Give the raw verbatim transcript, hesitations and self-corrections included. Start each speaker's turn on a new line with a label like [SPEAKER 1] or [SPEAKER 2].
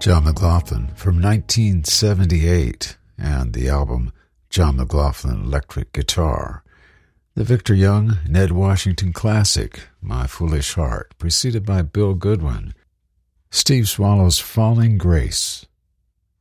[SPEAKER 1] John McLaughlin from nineteen seventy-eight, and the album John McLaughlin Electric Guitar. The Victor Young, Ned Washington classic, My Foolish Heart, preceded by Bill Goodwin. Steve Swallow's Falling Grace.